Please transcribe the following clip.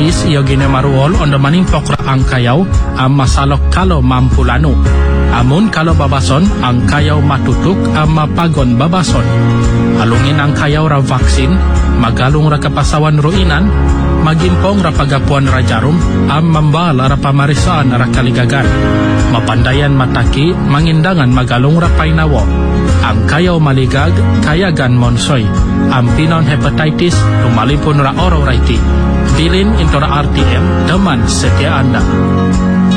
hepatitis iyo gine maruol ondo manimpok ra ang kayaw ang masalok kalo mampulano. Amun kalo babason ang kayaw matutuk ang mapagon babason. Alungin ang kayaw ra vaksin, magalong ra kapasawan ruinan, magimpong ra pagapuan ra jarum, ang mambal ra pamarisaan ra kaligagan. Mapandayan mataki, mangindangan magalong ra painawo. Ang kayaw maligag, kayagan monsoy. Ang pinon hepatitis, lumalipon ra oro raiti. Bilin into ra RTM, teman setia Anda.